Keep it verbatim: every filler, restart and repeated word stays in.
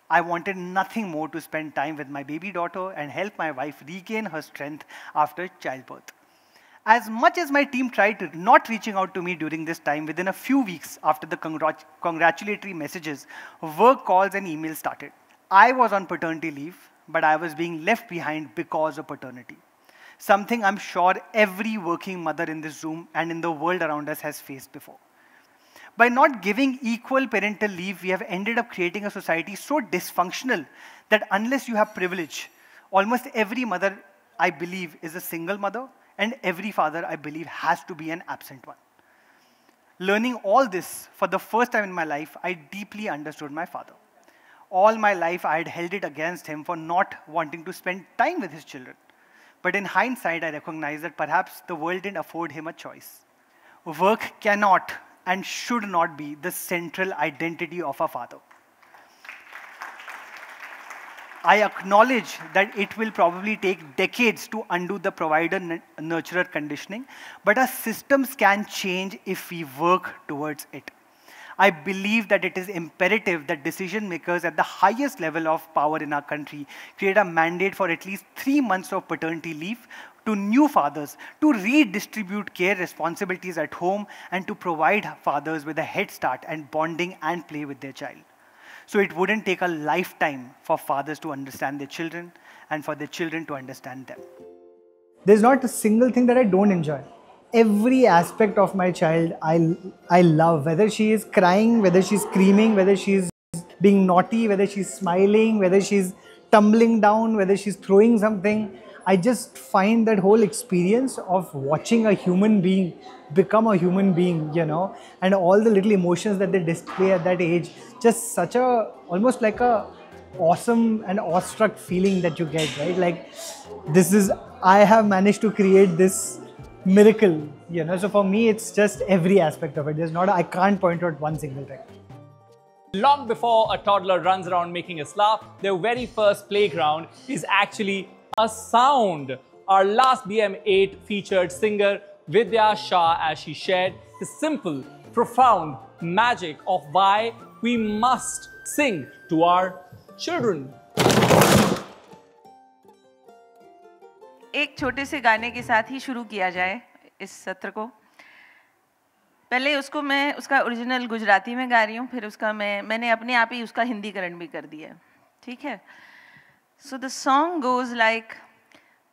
I wanted nothing more to spend time with my baby daughter and help my wife regain her strength after childbirth. As much as my team tried not reaching out to me during this time, within a few weeks after the congrat congratulatory messages, work calls and emails started. I was on paternity leave, but I was being left behind because of paternity. Something I'm sure every working mother in this room and in the world around us has faced before. By not giving equal parental leave, we have ended up creating a society so dysfunctional that unless you have privilege, almost every mother, I believe, is a single mother, and every father, I believe, has to be an absent one. Learning all this for the first time in my life, I deeply understood my father. All my life, I had held it against him for not wanting to spend time with his children. But in hindsight, I recognized that perhaps the world didn't afford him a choice. Work cannot and should not be the central identity of a father. I acknowledge that it will probably take decades to undo the provider-nurturer conditioning, but our systems can change if we work towards it. I believe that it is imperative that decision makers at the highest level of power in our country create a mandate for at least three months of paternity leave to new fathers to redistribute care responsibilities at home and to provide fathers with a head start and bonding and play with their child. So it wouldn't take a lifetime for fathers to understand their children and for their children to understand them. There's not a single thing that I don't enjoy. Every aspect of my child I, I love, whether she is crying, whether she's screaming, whether she's being naughty, whether she's smiling, whether she's tumbling down, whether she's throwing something. I just find that whole experience of watching a human being become a human being, you know, and all the little emotions that they display at that age, just such a, almost like a awesome and awestruck feeling that you get, right? Like, this is, I have managed to create this miracle, you know. So for me, it's just every aspect of it. There's not, a, I can't point out one single thing. Long before a toddler runs around making us laugh, their very first playground is actually a sound. Our last B M eight featured singer Vidya Shah as she shared the simple, profound magic of why we must sing to our children. एक छोटे से गाने के साथ ही शुरू किया जाए इस सत्र को। पहले उसको मैं उसका ओरिजिनल गुजराती में गा रही हूँ, फिर उसका मैं मैंने अपने आप ही उसका हिंदीकरण भी कर दिया, ठीक है? So the song goes like